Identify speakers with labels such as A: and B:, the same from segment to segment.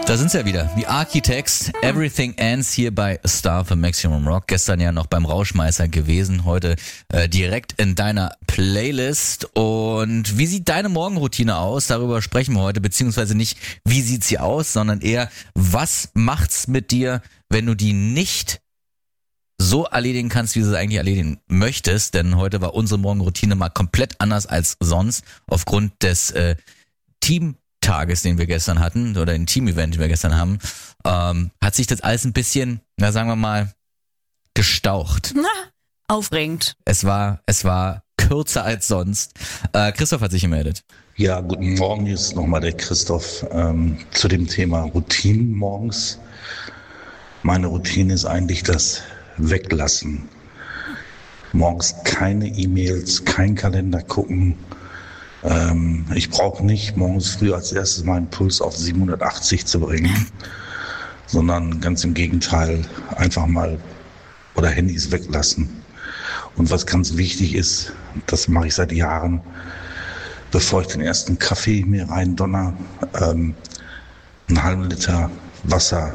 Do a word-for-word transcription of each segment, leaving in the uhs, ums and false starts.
A: Da sind sie ja wieder. Die Architects. Everything Ends hier bei Star für Maximum Rock. Gestern ja noch beim Rauschmeißer gewesen. Heute äh, direkt in deiner Playlist. Und wie sieht deine Morgenroutine aus? Darüber sprechen wir heute. Beziehungsweise nicht, wie sieht sie aus, sondern eher, was macht's mit dir, wenn du die nicht so erledigen kannst, wie du es eigentlich erledigen möchtest? Denn heute war unsere Morgenroutine mal komplett anders als sonst. Aufgrund des äh, Team Tages, den wir gestern hatten, oder ein Team-Event, den wir gestern haben, ähm, hat sich das alles ein bisschen, na sagen wir mal, gestaucht.
B: Na, aufregend.
A: Es war, es war kürzer als sonst. Äh, Christoph hat sich gemeldet.
C: Ja, guten Morgen, hier ist nochmal der Christoph ähm, zu dem Thema Routinen morgens. Meine Routine ist eigentlich das Weglassen. Morgens keine E-Mails, kein Kalender gucken. Ähm, ich brauche nicht morgens früh als erstes meinen Puls auf siebenhundertachtzig zu bringen, sondern ganz im Gegenteil, einfach mal oder Handys weglassen. Und was ganz wichtig ist, das mache ich seit Jahren, bevor ich den ersten Kaffee mir rein donner, ähm, einen halben Liter Wasser.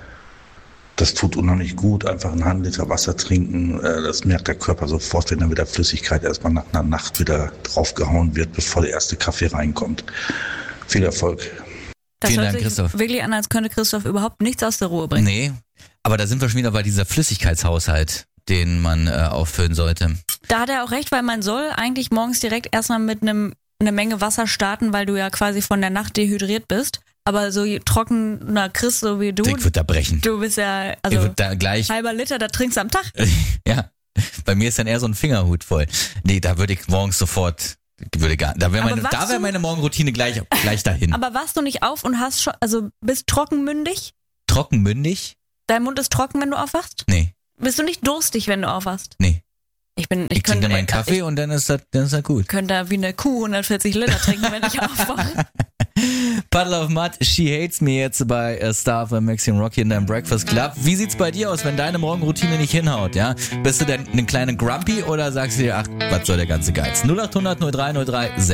C: Das tut unheimlich gut, einfach einen halben Liter Wasser trinken. Das merkt der Körper sofort, wenn dann wieder Flüssigkeit erstmal nach einer Nacht wieder draufgehauen wird, bevor der erste Kaffee reinkommt. Viel Erfolg.
B: Das
A: Vielen
B: hört
A: Dank,
B: sich
A: Christoph.
B: wirklich an, als könnte Christoph überhaupt nichts aus der Ruhe bringen.
A: Nee, aber da sind wir schon wieder bei dieser Flüssigkeitshaushalt, den man äh, auffüllen sollte.
B: Da hat er auch recht, weil man soll eigentlich morgens direkt erstmal mit einem eine Menge Wasser starten, weil du ja quasi von der Nacht dehydriert bist. Aber so trockener Chris, so wie du,
A: Ich würde da brechen.
B: du bist ja,
A: Ich
B: also
A: würde da gleich,
B: halber Liter, da trinkst du am Tag.
A: ja, bei mir ist dann eher so ein Fingerhut voll. Nee, da würde ich morgens sofort, würde gar, da wäre
B: Aber
A: meine,
B: wachst
A: da wäre
B: du-
A: meine Morgenroutine gleich, gleich dahin.
B: Aber wachst du nicht auf und hast schon, also bist trockenmündig?
A: Trockenmündig?
B: Dein Mund ist trocken, wenn du aufwachst?
A: Nee,
B: Bist du nicht durstig, wenn du aufwachst?
A: nee.
B: Ich bin, ich,
A: Ich trinke
B: könnte,
A: meinen Kaffee und dann ist das, dann ist das gut.
B: Ich könnte da wie eine Kuh hundertvierzig Liter trinken, wenn ich aufwache.
A: Puddle of Mud, She Hates Me jetzt bei äh, Star für Maximum Rock hier in deinem Breakfast Club. Wie sieht's bei dir aus, wenn deine Morgenroutine nicht hinhaut, ja? Bist du denn eine kleine Grumpy oder sagst du dir, ach, was soll der ganze Geiz? null acht hundert null drei null drei sechs